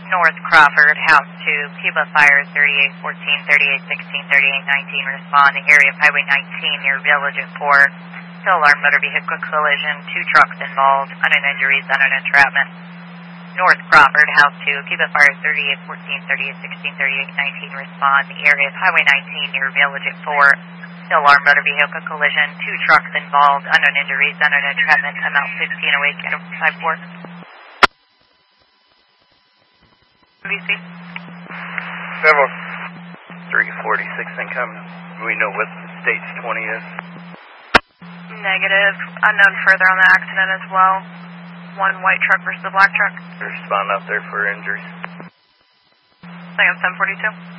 North Crawford, House 2, Cuba Fire 3814, 3816, 3819. Respond to area of Highway 19 near Village at 4. Still alarm motor vehicle collision. 2 trucks involved. Unknown injuries, unknown entrapment. North Crawford, House 2, Cuba Fire 3814, 3816, 3819. Respond to area of Highway 19 near Village at 4. Still alarm motor vehicle collision. 2 trucks involved. Unknown injuries, unknown entrapment. Amount 1508, item 54. VC. 346 incoming. Do we know what stage 20 is? Negative. Unknown further on the accident as well. 1 white truck versus the black truck. Respond out there for injuries. I am 742.